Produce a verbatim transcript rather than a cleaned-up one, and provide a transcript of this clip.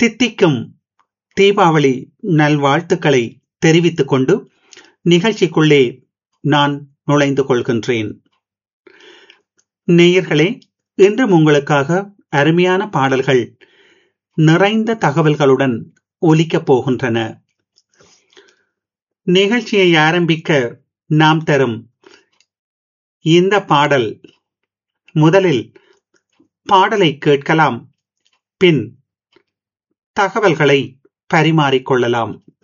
தித்திக்கும் தீபாவளி நல்வாழ்த்துக்களை தெரிவித்துக் கொண்டு நிகழ்ச்சிக்குள்ளே நான் நுழைந்து கொள்கின்றேன். நேயர்களே, இன்றும் உங்களுக்காக அருமையான பாடல்கள் நிறைந்த தகவல்களுடன் ஒலிக்கப் போகின்றன. நிகழ்ச்சியை ஆரம்பிக்க நாம் தரும் இந்த பாடல், முதலில் பாடலை கேட்கலாம், பின் தகவல்களை பரிமாறிக்கொள்ளலாம்.